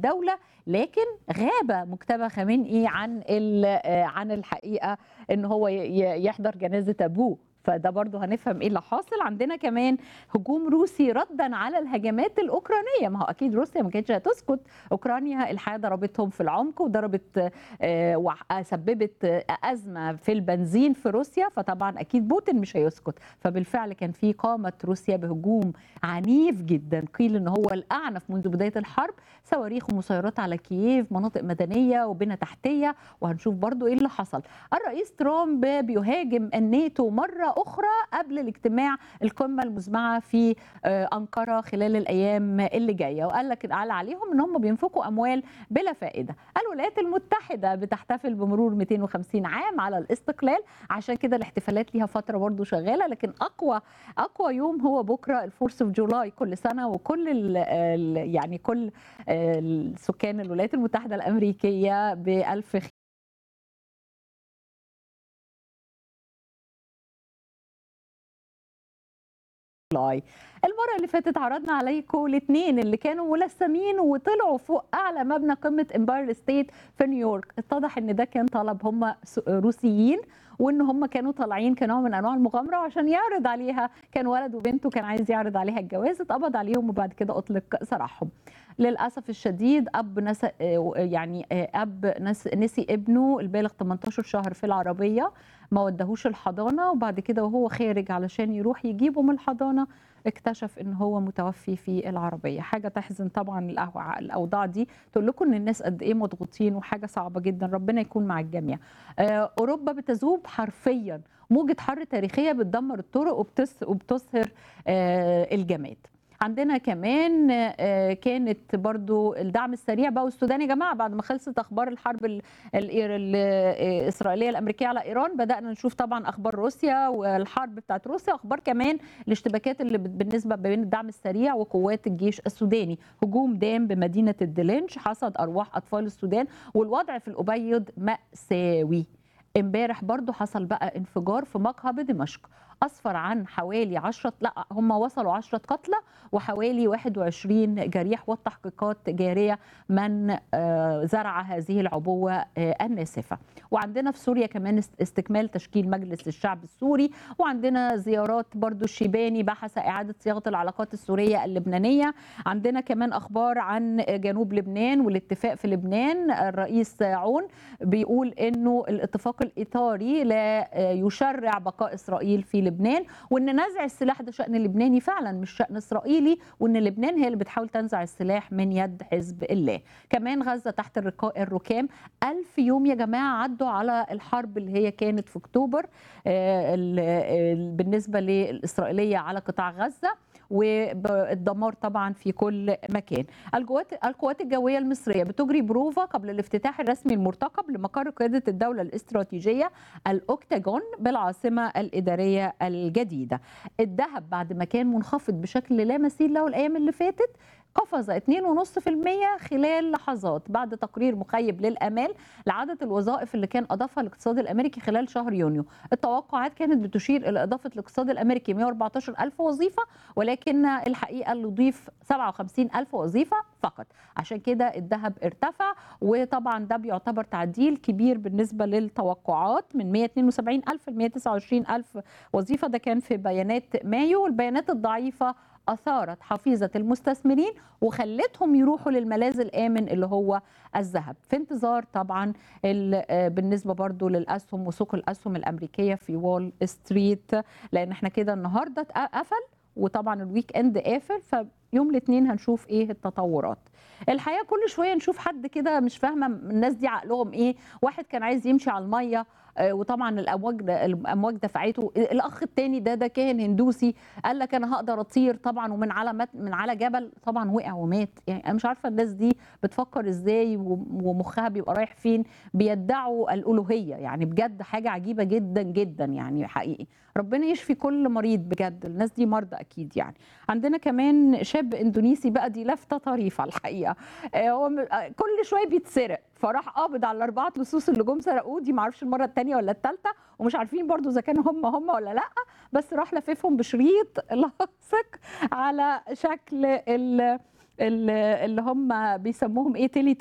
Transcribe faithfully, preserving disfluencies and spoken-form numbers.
الدولة، لكن غاب مجتبى خامنئي عن عن الحقيقة ان هو يحضر جنازة ابوه. فده برضه هنفهم ايه اللي حاصل. عندنا كمان هجوم روسي ردا على الهجمات الاوكرانيه، ما هو اكيد روسيا ما كانتش هتسكت، اوكرانيا الحقيقه ضربتهم في العمق وضربت سببت ازمه في البنزين في روسيا، فطبعا اكيد بوتين مش هيسكت. فبالفعل كان في قامت روسيا بهجوم عنيف جدا، قيل ان هو الاعنف منذ بدايه الحرب، صواريخ ومسيرات على كييف، مناطق مدنيه وبنى تحتيه، وهنشوف برضو ايه اللي حصل. الرئيس ترامب بيهاجم الناتو مره اخرى قبل الاجتماع القمه المزمعه في انقره خلال الايام اللي جايه، وقال لك قال عليهم ان هم بينفقوا اموال بلا فائده. الولايات المتحده بتحتفل بمرور مئتين وخمسين عام على الاستقلال، عشان كده الاحتفالات ليها فتره برضو شغاله، لكن اقوى اقوى يوم هو بكره الفورس اوف جولاي كل سنه، وكل ال ال يعني كل سكان الولايات المتحده الامريكيه بألف خير. المرة اللي فاتت عرضنا عليكم الاثنين اللي كانوا ملثمين وطلعوا فوق أعلى مبنى قمة امباير ستيت في نيويورك. اتضح إن ده كان طلب هم روسيين، وإن هم كانوا طالعين كنوع من أنواع المغامرة، وعشان يعرض عليها، كان ولد وبنته كان عايز يعرض عليها الجواز، اتقبض عليهم وبعد كده أطلق سراحهم. للأسف الشديد أب نس يعني أب نس نسي ابنه البالغ ثمانية عشر شهر في العربية، ما ودهوش الحضانة، وبعد كده وهو خارج علشان يروح يجيبه من الحضانة اكتشف ان هو متوفي في العربيه. حاجه تحزن طبعا. الاوضاع دي تقول لكم ان الناس قد ايه مضغوطين، وحاجه صعبه جدا. ربنا يكون مع الجميع. اوروبا بتذوب حرفيا، موجه حر تاريخيه بتدمر الطرق وبتسهر الجماد. عندنا كمان كانت برضو الدعم السريع بقى والسودان. يا جماعه بعد ما خلصت اخبار الحرب الاسرائيليه الامريكيه على ايران، بدانا نشوف طبعا اخبار روسيا والحرب بتاعت روسيا، اخبار كمان الاشتباكات اللي بالنسبه بين الدعم السريع وقوات الجيش السوداني. هجوم دام بمدينه الدلنج حصد ارواح اطفال السودان، والوضع في الابيض مأساوي. امبارح برضو حصل بقى انفجار في مقهى بدمشق، أسفر عن حوالي عشرة لا هم وصلوا عشرة قتلى وحوالي واحد وعشرين جريح، والتحقيقات جارية من زرع هذه العبوة الناسفة. وعندنا في سوريا كمان استكمال تشكيل مجلس الشعب السوري، وعندنا زيارات برضو الشيباني بحث إعادة صياغة العلاقات السورية اللبنانية. عندنا كمان أخبار عن جنوب لبنان والاتفاق في لبنان. الرئيس عون بيقول إنه الاتفاق الإطاري لا يشرع بقاء إسرائيل في لبنان، وان نزع السلاح ده شأن لبناني فعلا مش شأن اسرائيلي، وان لبنان هي اللي بتحاول تنزع السلاح من يد حزب الله. كمان غزة تحت الركام. ألف يوم يا جماعة عدوا على الحرب اللي هي كانت في اكتوبر بالنسبة للإسرائيلية على قطاع غزة، والدمار طبعا في كل مكان. القوات القوات الجويه المصريه بتجري بروفا قبل الافتتاح الرسمي المرتقب لمقر قياده الدوله الاستراتيجيه الاوكتاجون بالعاصمه الاداريه الجديده. الذهب بعد ما كان منخفض بشكل لا مثيل له الايام اللي فاتت، قفز اثنين فاصلة خمسة بالمئة خلال لحظات بعد تقرير مخيب للامال لعدد الوظائف اللي كان اضافها الاقتصاد الامريكي خلال شهر يونيو. التوقعات كانت بتشير الى اضافه الاقتصاد الامريكي مئة وأربعة عشر ألف وظيفه، ولكن الحقيقه اللي ضيف سبعة وخمسين ألف وظيفه فقط، عشان كده الذهب ارتفع. وطبعا ده بيعتبر تعديل كبير بالنسبه للتوقعات من مئة واثنين وسبعين ألف ل مئة وتسعة وعشرين ألف وظيفه، ده كان في بيانات مايو. والبيانات الضعيفه أثارت حفيظة المستثمرين وخلتهم يروحوا للملاذ الآمن اللي هو الذهب، في انتظار طبعا بالنسبة برضو للأسهم وسوق الأسهم الأمريكية في وول ستريت، لأن احنا كده النهاردة قفل وطبعا الويك اند قافل، فيوم الاثنين هنشوف ايه التطورات. الحقيقة كل شوية نشوف حد كده مش فاهمة الناس دي عقلهم ايه. واحد كان عايز يمشي على المية وطبعا الامواج الامواج دفعته. الاخ الثاني ده ده كاهن هندوسي قال لك انا هقدر اطير طبعا، ومن على من على جبل طبعا وقع ومات. يعني انا مش عارفه الناس دي بتفكر ازاي ومخها بيبقى رايح فين. بيدعوا الالوهيه، يعني بجد حاجه عجيبه جدا جدا يعني حقيقي. ربنا يشفي كل مريض بجد، الناس دي مرضى اكيد يعني. عندنا كمان شاب اندونيسي بقى، دي لفته طريفه الحقيقه، هو كل شويه بيتسرق، فراح قابض على الاربعه لصوص اللي جم سرقوه. دي معرفش المره الثانيه ولا الثالثه، ومش عارفين برضو اذا كانوا هم هم ولا لا، بس راح لففهم بشريط لاصق على شكل ال اللي هم بيسموهم إيه تيلي